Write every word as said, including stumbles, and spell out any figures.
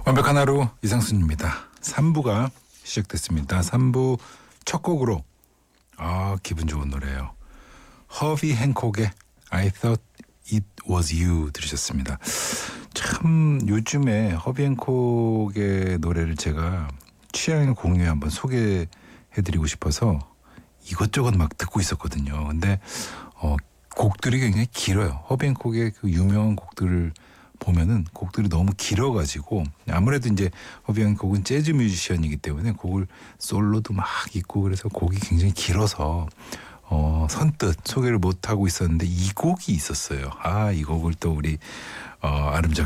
완벽한 하루 이상순입니다. 삼 부가 시작됐습니다. 삼 부 첫 곡으로 아 기분 좋은 노래예요. 허비 행콕의 I thought it was you 들으셨습니다. 참 요즘에 허비 행콕의 노래를 제가 취향의 공유에 한번 소개해드리고 싶어서 이것저것 막 듣고 있었거든요. 근데 어, 곡들이 굉장히 길어요. 허비 행콕의 그 유명한 곡들을 보면은 곡들이 너무 길어가지고 아무래도 이제 허비 행콕은 재즈 뮤지션이기 때문에 곡을 솔로도 막 있고 그래서 곡이 굉장히 길어서 어, 선뜻 소개를 못 하고 있었는데 이 곡이 있었어요. 아, 이 곡을 또 우리 어, 아름 작가